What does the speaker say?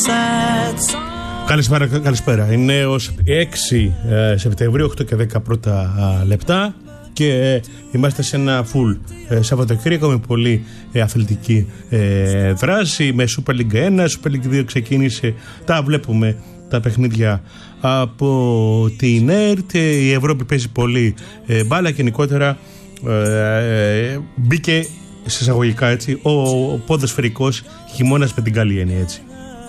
Καλησπέρα. Είναι ως 6 Σεπτεμβρίου, 8 και 10 πρώτα λεπτά και είμαστε σε ένα full Σαββατοκύριακο με πολύ αθλητική δράση, με Super League 1, Super League 2 ξεκίνησε, τα βλέπουμε τα παιχνίδια από την ΕΡΤ, η Ευρώπη παίζει πολύ μπάλα και γενικότερα μπήκε σε εισαγωγικά έτσι ο ποδοσφαιρικός χειμώνας με την καλή έννοια έτσι.